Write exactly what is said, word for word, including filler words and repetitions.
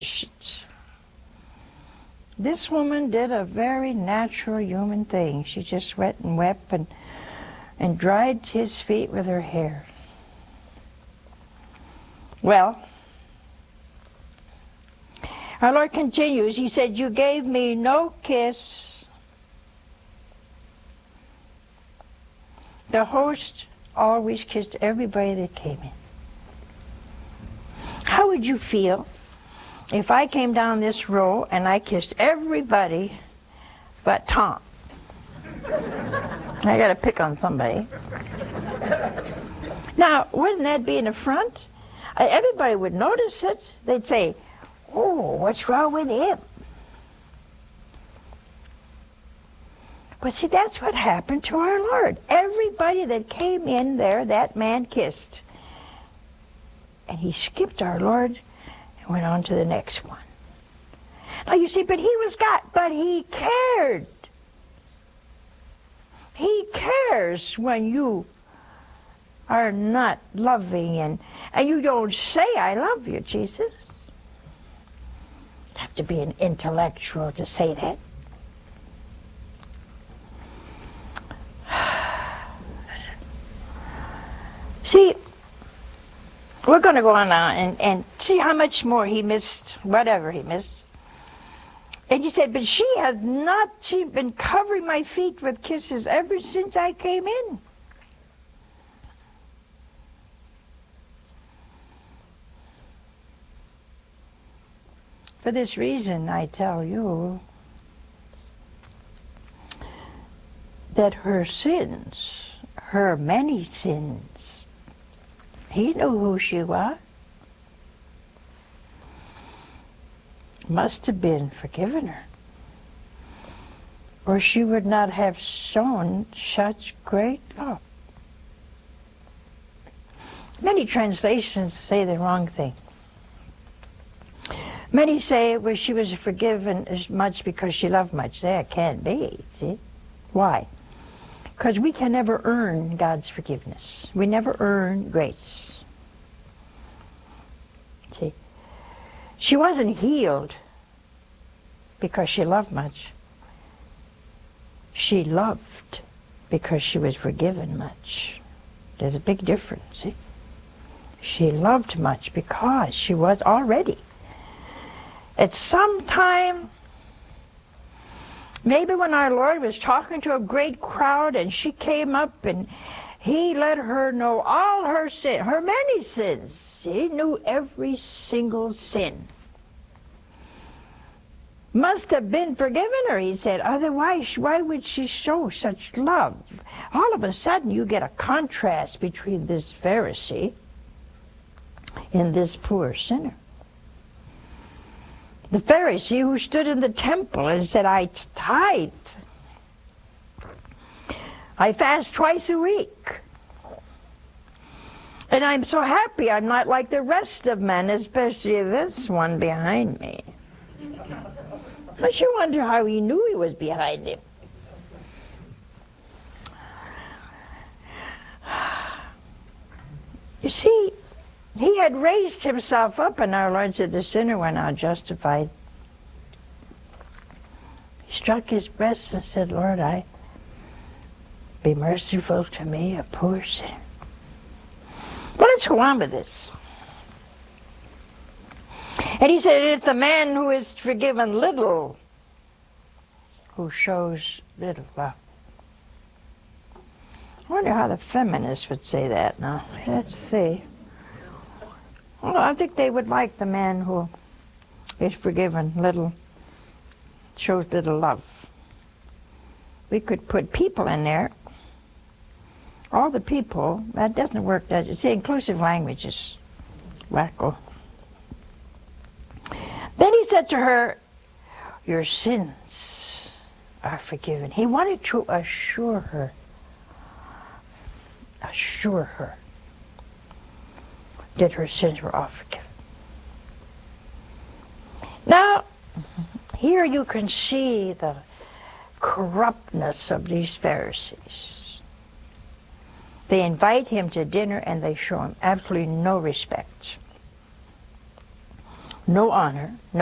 This woman did a very natural human thing. She just went and wept and, and dried his feet with her hair. Well, our Lord continues. He said, you gave me no kiss. The host always kissed everybody that came in. How would you feel if I came down this row and I kissed everybody but Tom? I got to pick on somebody. Now, wouldn't that be an affront? Uh, everybody would notice it. They'd say, oh, what's wrong with him? But see, that's what happened to our Lord. Everybody that came in there, that man kissed. And he skipped our Lord and went on to the next one. Now you see, but he was God, but he cared. He cares when you are not loving and, and you don't say, I love you, Jesus. You have to be an intellectual to say that. See, we're going to go on now and, and see how much more he missed, whatever he missed. And he said, but she has not, she's been covering my feet with kisses ever since I came in. For this reason, I tell you that her sins, her many sins, he knew who she was, must have been forgiven her, or she would not have shown such great love. Many translations say the wrong thing. Many say, well, she was forgiven as much because she loved much. That can't be, see? Why? Because we can never earn God's forgiveness. We never earn grace. See? She wasn't healed because she loved much. She loved because she was forgiven much. There's a big difference, see? She loved much because she was already. At some time, maybe when our Lord was talking to a great crowd and she came up and he let her know all her sin, her many sins. He knew every single sin. Must have been forgiven her, he said. Otherwise, why would she show such love? All of a sudden, you get a contrast between this Pharisee and this poor sinner. The Pharisee who stood in the temple and said, I tithe. I fast twice a week. And I'm so happy I'm not like the rest of men, especially this one behind me. I sure wonder how he knew he was behind him. You see, he had raised himself up, and our Lord said, the sinner were now justified. He struck his breast and said, Lord, I be merciful to me, a poor sinner. Well, let's go on with this. And he said, it's the man who is forgiven little who shows little love. I wonder how the feminists would say that now. Let's see. Well, I think they would like the man who is forgiven little, shows little love. We could put people in there. All the people, that doesn't work, does it? See, inclusive language is wacko. Then he said to her, your sins are forgiven. He wanted to assure her, assure her that her sins were all forgiven. Now, here you can see the corruptness of these Pharisees. They invite him to dinner and they show him absolutely no respect. no honor,